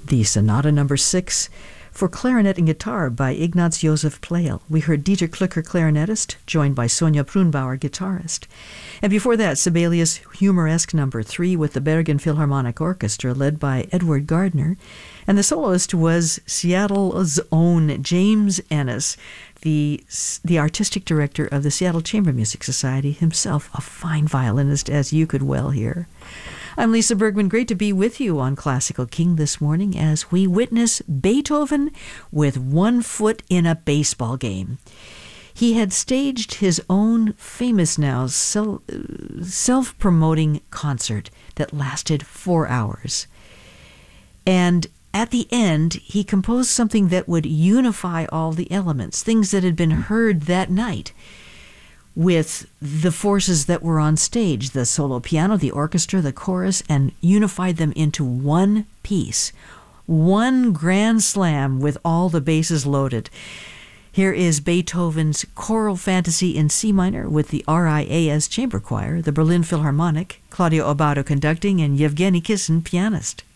the Sonata Number 6 for clarinet and guitar by Ignaz Josef Pleyel. We heard Dieter Klücker, clarinetist, joined by Sonja Brunbauer, guitarist. And before that, Sibelius' Humoresque Number 3 with the Bergen Philharmonic Orchestra, led by Edward Gardner. And the soloist was Seattle's own James Ennis, the artistic director of the Seattle Chamber Music Society, himself a fine violinist, as you could well hear. I'm Lisa Bergman. Great to be with you on Classical King this morning as we witness Beethoven with one foot in a baseball game. He had staged his own famous now self-promoting concert that lasted 4 hours. And at the end, he composed something that would unify all the elements, things that had been heard that night, with the forces that were on stage, the solo piano, the orchestra, the chorus, and unified them into one piece, one grand slam with all the bases loaded. Here is Beethoven's Choral Fantasy in C minor with the RIAS Chamber Choir, the Berlin Philharmonic, Claudio Abbado conducting, and Yevgeny Kissin, pianist.